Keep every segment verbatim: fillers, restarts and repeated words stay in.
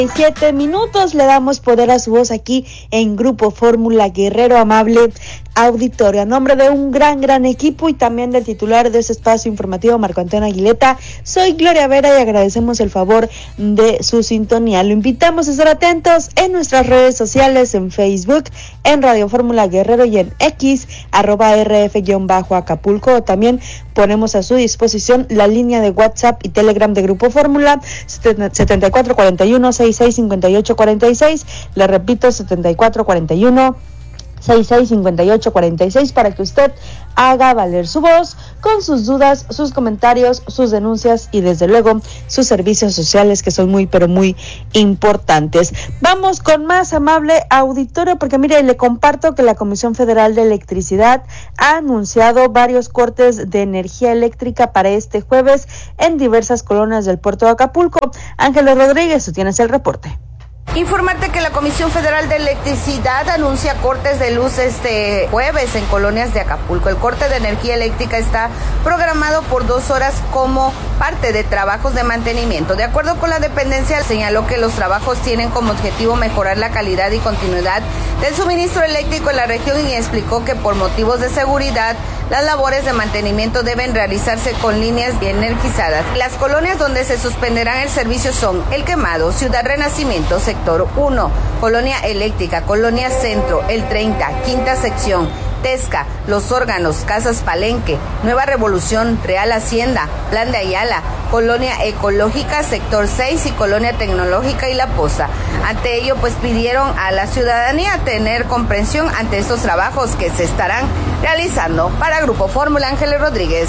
Siete minutos le damos poder a su voz aquí en Grupo Fórmula Guerrero Amable Auditorio. A nombre de un gran, gran equipo y también del titular de este espacio informativo, Marco Antonio Aguileta, soy Gloria Vera y agradecemos el favor de su sintonía. Lo invitamos a estar atentos en nuestras redes sociales, en Facebook, en Radio Fórmula Guerrero y en X, arroba rf-acapulco. También ponemos a su disposición la línea de WhatsApp y Telegram de Grupo Fórmula, setenta y cuatro cuarenta y uno, sesenta y seis cincuenta y ocho cuarenta y seis. Le repito, setenta y cuatro cuarenta y uno, sesenta y seis cincuenta y ocho cuarenta y seis, para que usted haga valer su voz con sus dudas, sus comentarios, sus denuncias y desde luego sus servicios sociales, que son muy pero muy importantes. Vamos con más, amable auditorio, porque mire, le comparto que la Comisión Federal de Electricidad ha anunciado varios cortes de energía eléctrica para este jueves en diversas colonias del puerto de Acapulco. Ángeles Rodríguez, tú tienes el reporte. Informarte que la Comisión Federal de Electricidad anuncia cortes de luz este jueves en colonias de Acapulco. El corte de energía eléctrica está programado por dos horas como parte de trabajos de mantenimiento. De acuerdo con la dependencia, señaló que los trabajos tienen como objetivo mejorar la calidad y continuidad del suministro eléctrico en la región y explicó que por motivos de seguridad, las labores de mantenimiento deben realizarse con líneas bien energizadas. Las colonias donde se suspenderán el servicio son El Quemado, Ciudad Renacimiento, Sector uno, Colonia Eléctrica, Colonia Centro, El treinta, Quinta Sección, Tesca, Los Órganos, Casas Palenque, Nueva Revolución, Real Hacienda, Plan de Ayala, Colonia Ecológica, Sector seis y Colonia Tecnológica y La Poza. Ante ello, pues pidieron a la ciudadanía tener comprensión ante estos trabajos que se estarán realizando. Para Grupo Fórmula, Ángeles Rodríguez.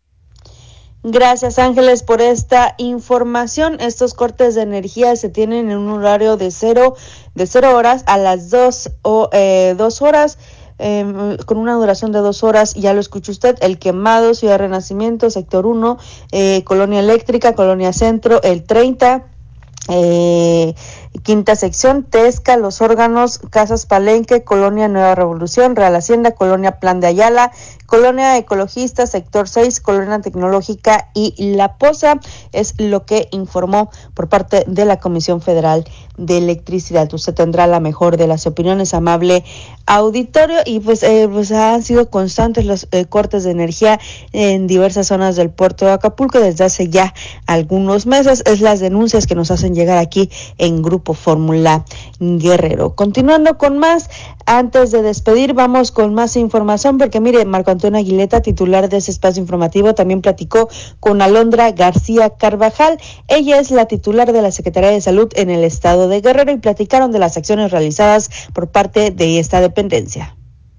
Gracias, Ángeles, por esta información. Estos cortes de energía se tienen en un horario de cero, de cero horas a las dos o eh, dos horas. Eh, con una duración de dos horas, ya lo escuchó usted. El Quemado, Ciudad Renacimiento, Sector uno, eh, Colonia Eléctrica, Colonia Centro, El treinta, eh, Quinta Sección, Tesca, Los Órganos, Casas Palenque, Colonia Nueva Revolución, Real Hacienda, Colonia Plan de Ayala, Colonia Ecologista, Sector seis, Colonia Tecnológica y La Poza. Es lo que informó por parte de la Comisión Federal de Electricidad. Usted tendrá la mejor de las opiniones, amable auditorio, y pues, eh, pues han sido constantes los eh, cortes de energía en diversas zonas del puerto de Acapulco desde hace ya algunos meses. Es las denuncias que nos hacen llegar aquí en Grupo Fórmula Guerrero. Continuando con más, antes de despedir, vamos con más información, porque mire, Marco Antonio Aguileta, titular de ese espacio informativo, también platicó con Alondra García Carvajal. Ella es la titular de la Secretaría de Salud en el estado de Guerrero y platicaron de las acciones realizadas por parte de esta dependencia.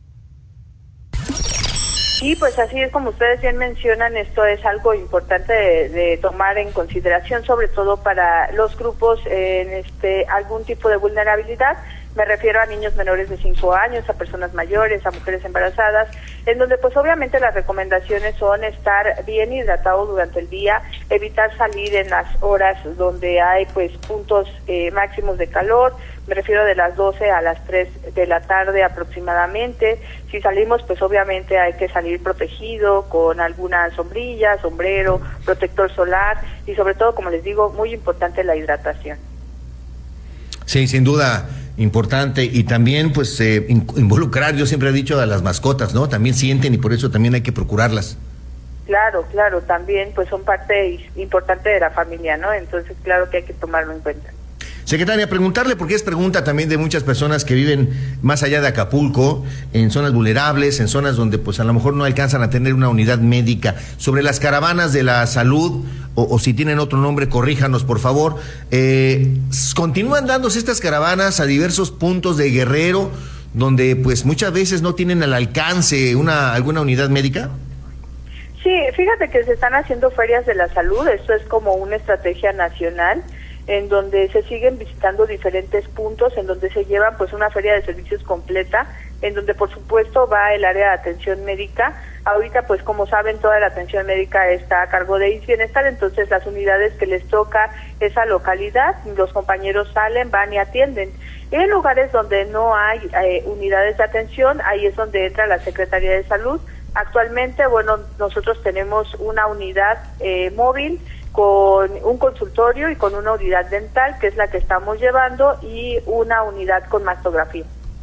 Sí, pues así es como ustedes bien mencionan, esto es algo importante de, de tomar en consideración, sobre todo para los grupos en este algún tipo de vulnerabilidad. Me refiero a niños menores de cinco años, a personas mayores, a mujeres embarazadas, en donde pues obviamente las recomendaciones son estar bien hidratado durante el día, evitar salir en las horas donde hay pues puntos eh, máximos de calor. Me refiero de las doce a las tres de la tarde aproximadamente. Si salimos, pues obviamente hay que salir protegido con alguna sombrilla, sombrero, protector solar y sobre todo, como les digo, muy importante la hidratación. Sí, sin duda importante, y también pues eh, involucrar, yo siempre he dicho, a las mascotas, ¿no? También sienten y por eso también hay que procurarlas. Claro, claro, también pues son parte importante de la familia, ¿no? Entonces claro que hay que tomarlo en cuenta. Secretaria, preguntarle, porque es pregunta también de muchas personas que viven más allá de Acapulco, en zonas vulnerables, en zonas donde pues a lo mejor no alcanzan a tener una unidad médica, sobre las caravanas de la salud, o, o si tienen otro nombre, corríjanos por favor. Eh, ¿Continúan dándose estas caravanas a diversos puntos de Guerrero, donde pues muchas veces no tienen al alcance una alguna unidad médica? Sí, fíjate que se están haciendo ferias de la salud, esto es como una estrategia nacional, en donde se siguen visitando diferentes puntos, en donde se llevan pues una feria de servicios completa, en donde por supuesto va el área de atención médica. Ahorita pues como saben, toda la atención médica está a cargo de I S S S Bienestar, entonces las unidades que les toca esa localidad, los compañeros salen, van y atienden. En lugares donde no hay eh, unidades de atención, ahí es donde entra la Secretaría de Salud. Actualmente, bueno, nosotros tenemos una unidad eh, móvil con un consultorio y con una unidad dental, que es la que estamos llevando, y una unidad con mastografía.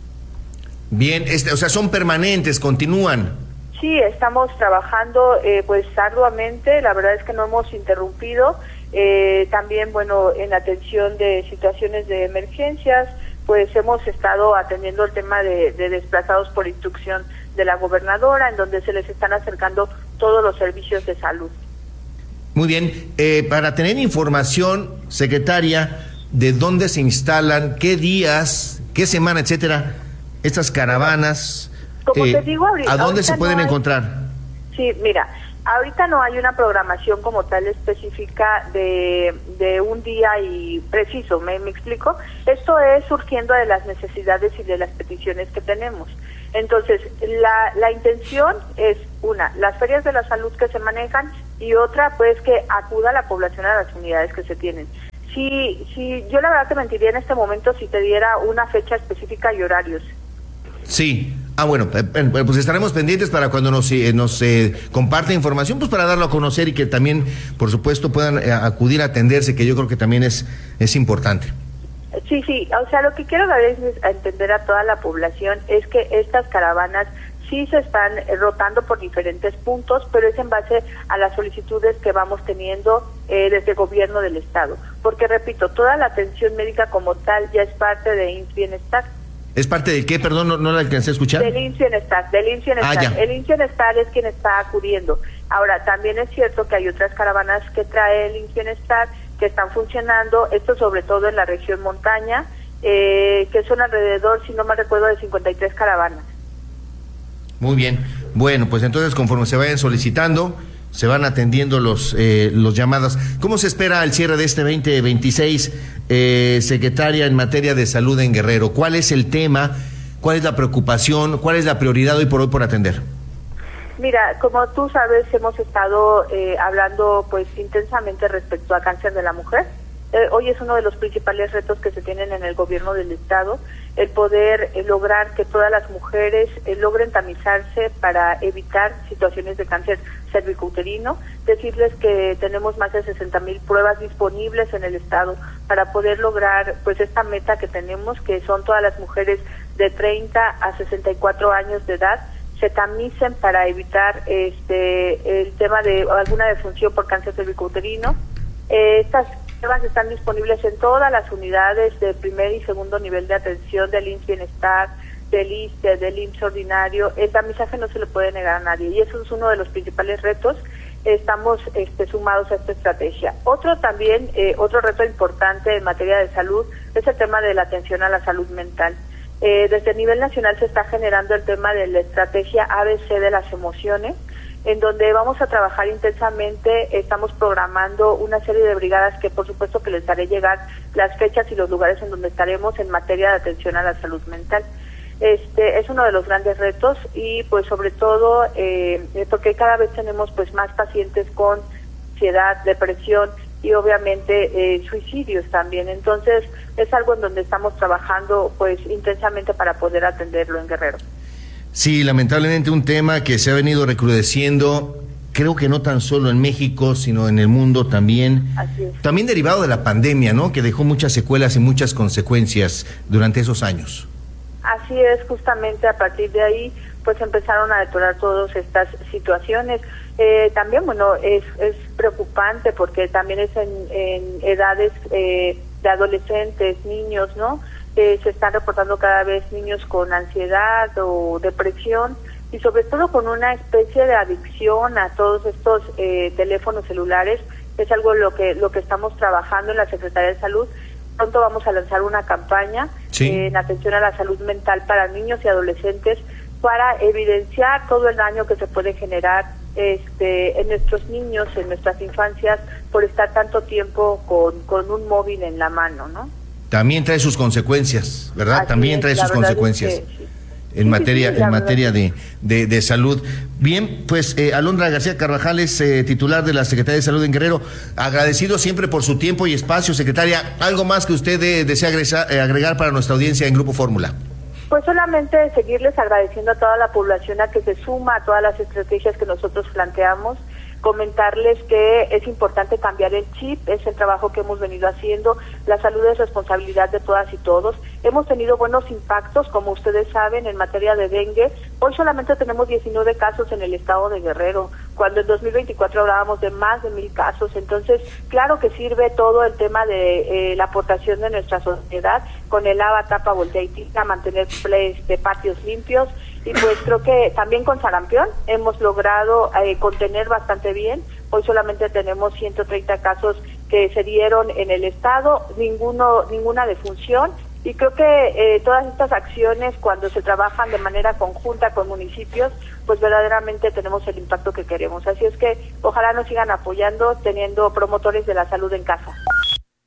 Bien, este, o sea, son permanentes, continúan. Sí, estamos trabajando eh, pues arduamente, la verdad es que no hemos interrumpido. Eh, también, bueno, en atención de situaciones de emergencias, pues hemos estado atendiendo el tema de, de desplazados por instrucción de la gobernadora, en donde se les están acercando todos los servicios de salud. Muy bien, eh, para tener información, secretaria, de dónde se instalan, qué días, qué semana, etcétera, estas caravanas, Como eh, te digo, ahorita, ¿a dónde se pueden no hay, encontrar? Sí, mira, ahorita no hay una programación como tal específica de, de un día y preciso, ¿me, me explico? Esto es surgiendo de las necesidades y de las peticiones que tenemos. Entonces, la, la intención es, una, las ferias de la salud que se manejan, y otra, pues, que acuda la población a las unidades que se tienen. Si, si yo la verdad te mentiría en este momento si te diera una fecha específica y horarios. Sí. Ah, bueno, pues estaremos pendientes para cuando nos, eh, nos eh, comparte información, pues para darlo a conocer y que también, por supuesto, puedan eh, acudir a atenderse, que yo creo que también es, es importante. Sí, sí, o sea, lo que quiero dar es a entender a toda la población es que estas caravanas sí se están rotando por diferentes puntos, pero es en base a las solicitudes que vamos teniendo eh, desde el gobierno del estado. Porque, repito, toda la atención médica como tal ya es parte de I M S S Bienestar. ¿Es parte de qué? Perdón, no, no la alcancé a escuchar. Del I M S S Bienestar, del I M S S Bienestar. Ah, el I M S S Bienestar es quien está acudiendo. Ahora, también es cierto que hay otras caravanas que trae el I M S S Bienestar que están funcionando, esto sobre todo en la región montaña, eh, que son alrededor, si no me recuerdo, de cincuenta y tres caravanas. Muy bien. Bueno, pues entonces conforme se vayan solicitando, se van atendiendo los eh, los llamadas. ¿Cómo se espera el cierre de este veinte veintiséis, eh, secretaria, en materia de salud en Guerrero? ¿Cuál es el tema? ¿Cuál es la preocupación? ¿Cuál es la prioridad hoy por hoy por atender? Mira, como tú sabes, hemos estado eh, hablando pues intensamente respecto a cáncer de la mujer. Eh, hoy es uno de los principales retos que se tienen en el gobierno del estado, el poder eh, lograr que todas las mujeres eh, logren tamizarse para evitar situaciones de cáncer cervicouterino. Decirles que tenemos más de sesenta mil pruebas disponibles en el estado para poder lograr pues esta meta que tenemos, que son todas las mujeres de treinta a sesenta y cuatro años de edad se tamicen para evitar este el tema de alguna defunción por cáncer cervicouterino. Eh, estas pruebas están disponibles en todas las unidades de primer y segundo nivel de atención del I M S S Bienestar, del I S S S T E, del I M S S S ordinario. El tamizaje no se le puede negar a nadie y eso es uno de los principales retos. Estamos este, sumados a esta estrategia. Otro también, eh, otro reto importante en materia de salud es el tema de la atención a la salud mental. Eh, desde el nivel nacional se está generando el tema de la estrategia A B C de las emociones, en donde vamos a trabajar intensamente. Estamos programando una serie de brigadas que por supuesto que les haré llegar las fechas y los lugares en donde estaremos en materia de atención a la salud mental. Este es uno de los grandes retos y pues sobre todo eh, porque cada vez tenemos pues más pacientes con ansiedad, depresión y obviamente eh, suicidios también. Entonces es algo en donde estamos trabajando pues intensamente para poder atenderlo en Guerrero. Sí, lamentablemente un tema que se ha venido recrudeciendo, creo que no tan solo en México, sino en el mundo también. Así es. También derivado de la pandemia, ¿no? Que dejó muchas secuelas y muchas consecuencias durante esos años. Así es, justamente a partir de ahí pues empezaron a detonar todas estas situaciones. Eh, también, bueno, es, es preocupante porque también es en, en edades eh, de adolescentes, niños, ¿no? Eh, se están reportando cada vez niños con ansiedad o depresión y sobre todo con una especie de adicción a todos estos eh, teléfonos celulares. Es algo lo que lo que estamos trabajando en la Secretaría de Salud. Pronto vamos a lanzar una campaña sí. eh, en atención a la salud mental para niños y adolescentes para evidenciar todo el daño que se puede generar este en nuestros niños, en nuestras infancias, por estar tanto tiempo con, con un móvil en la mano, ¿no? También trae sus consecuencias, ¿verdad? Así También es, trae sus consecuencias. Es que, sí. En sí, materia, sí, sí, en materia verdad. de, de, de salud. Bien, pues eh, Alondra García Carvajal es eh, titular de la Secretaría de Salud en Guerrero. Agradecido siempre por su tiempo y espacio, secretaria. ¿Algo más que usted eh, desea agregar, eh, agregar para nuestra audiencia en Grupo Fórmula? Pues solamente seguirles agradeciendo a toda la población a que se suma a todas las estrategias que nosotros planteamos. comentarles que es importante cambiar el chip, es el trabajo que hemos venido haciendo. La salud es responsabilidad de todas y todos. Hemos tenido buenos impactos, como ustedes saben, en materia de dengue. Hoy solamente tenemos diecinueve casos en el estado de Guerrero, cuando en dos mil veinticuatro hablábamos de más de mil casos. Entonces, claro que sirve todo el tema de eh, la aportación de nuestra sociedad con el lava, tapa, voltea y tira, mantener este, patios limpios. Y pues creo que también con sarampión hemos logrado eh, contener bastante bien. Hoy solamente tenemos ciento treinta casos que se dieron en el estado, ninguno ninguna defunción. Y creo que eh, todas estas acciones, cuando se trabajan de manera conjunta con municipios, pues verdaderamente tenemos el impacto que queremos. Así es que ojalá nos sigan apoyando, teniendo promotores de la salud en casa.